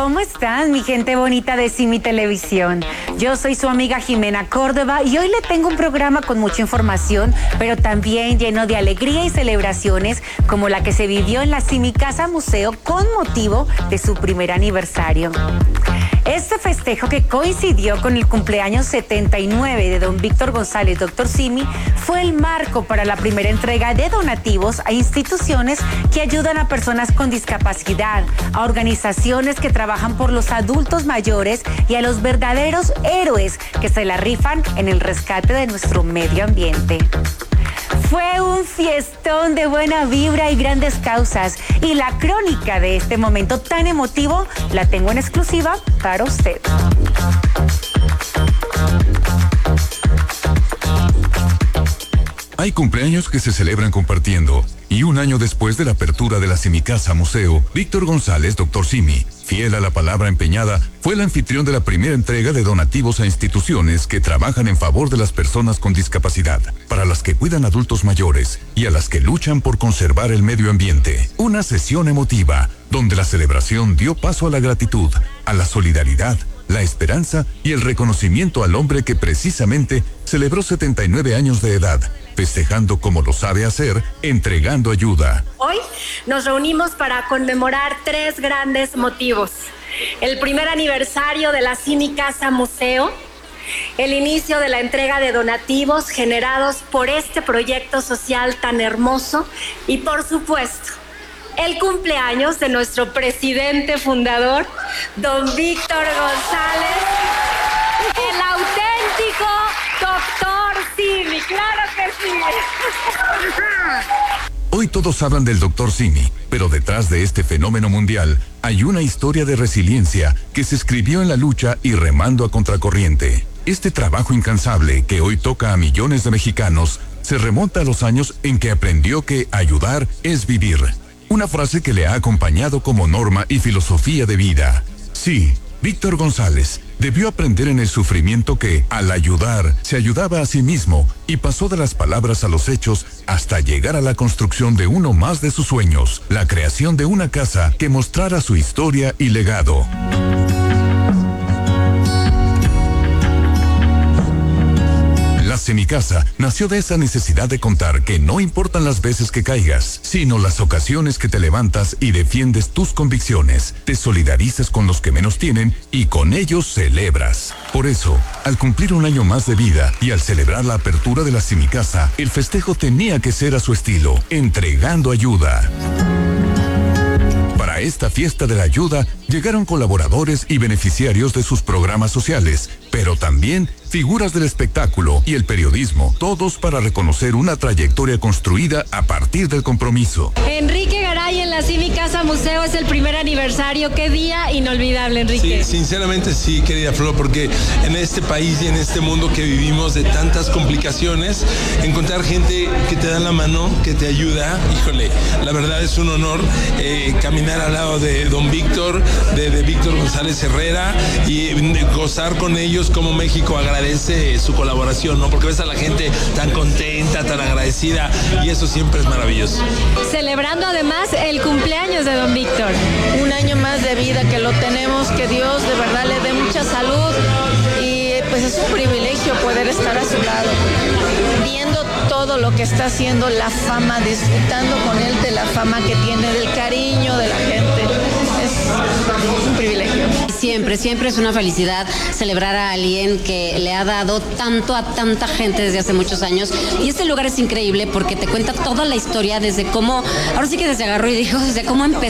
¿Cómo están, mi gente bonita de Simi Televisión? Yo soy su amiga Jimena Córdoba y hoy le tengo un programa con mucha información, pero también lleno de alegría y celebraciones como la que se vivió en la Simi Casa Museo con motivo de su primer aniversario. Este festejo, que coincidió con el cumpleaños 79 de don Víctor González, Dr. Simi, fue el marco para la primera entrega de donativos a instituciones que ayudan a personas con discapacidad, a organizaciones que trabajan por los adultos mayores y a los verdaderos héroes que se la rifan en el rescate de nuestro medio ambiente. Fue un fiestón de buena vibra y grandes causas, y la crónica de este momento tan emotivo la tengo en exclusiva para usted. Hay cumpleaños que se celebran compartiendo, y un año después de la apertura de la Simi Casa Museo, Víctor González, Dr. Simi, fiel a la palabra empeñada, fue el anfitrión de la primera entrega de donativos a instituciones que trabajan en favor de las personas con discapacidad, para las que cuidan adultos mayores y a las que luchan por conservar el medio ambiente. Una sesión emotiva, donde la celebración dio paso a la gratitud, a la solidaridad, la esperanza y el reconocimiento al hombre que precisamente celebró 79 años de edad, festejando como lo sabe hacer, entregando ayuda. Hoy nos reunimos para conmemorar 3 grandes motivos: el primer aniversario de la Simi Casa Museo, el inicio de la entrega de donativos generados por este proyecto social tan hermoso y, por supuesto, el cumpleaños de nuestro presidente fundador, don Víctor González, el auténtico Dr. Simi. ¡Claro que sí! Hoy todos hablan del Dr. Simi, pero detrás de este fenómeno mundial hay una historia de resiliencia que se escribió en la lucha y remando a contracorriente. Este trabajo incansable que hoy toca a millones de mexicanos se remonta a los años en que aprendió que ayudar es vivir. Una frase que le ha acompañado como norma y filosofía de vida. Sí, Víctor González debió aprender en el sufrimiento que, al ayudar, se ayudaba a sí mismo y pasó de las palabras a los hechos hasta llegar a la construcción de uno más de sus sueños, la creación de una casa que mostrara su historia y legado. La Semicasa nació de esa necesidad de contar que no importan las veces que caigas, sino las ocasiones que te levantas y defiendes tus convicciones, te solidarizas con los que menos tienen y con ellos celebras. Por eso, al cumplir un año más de vida y al celebrar la apertura de la Semicasa, el festejo tenía que ser a su estilo, entregando ayuda. Para esta fiesta de la ayuda llegaron colaboradores y beneficiarios de sus programas sociales, pero también figuras del espectáculo y el periodismo, todos para reconocer una trayectoria construida a partir del compromiso. Enrique Garay, en la Simi Casa Museo es el primer aniversario. Qué día inolvidable, Enrique. Sí, sinceramente sí, querida Flor, porque en este país y en este mundo que vivimos de tantas complicaciones, encontrar gente que te da la mano, que te ayuda, híjole, la verdad es un honor caminar al lado de don Víctor, de Víctor González Herrera, y gozar con ellos como México agradece su colaboración, ¿no? Porque ves a la gente tan contenta, tan agradecida, y eso siempre es maravilloso. Celebrando además el cumpleaños de don Víctor. Un año más de vida que lo tenemos, que Dios de verdad le dé mucha salud, y pues es un privilegio poder estar a su lado, viendo todo lo que está haciendo, la fama, disfrutando con él de la fama que tiene, del cariño de la gente. Es un privilegio. Siempre es una felicidad celebrar a alguien que le ha dado tanto a tanta gente desde hace muchos años. Y este lugar es increíble porque te cuenta toda la historia desde cómo, ahora sí que desde agarró y dijo, desde cómo empezó